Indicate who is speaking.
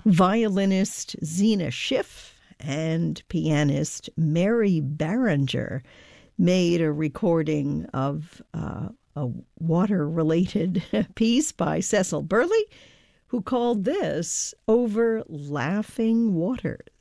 Speaker 1: Violinist Zena Schiff and pianist Mary Barringer made a recording of a water-related piece by Cecil Burley, who called this Over Laughing Waters.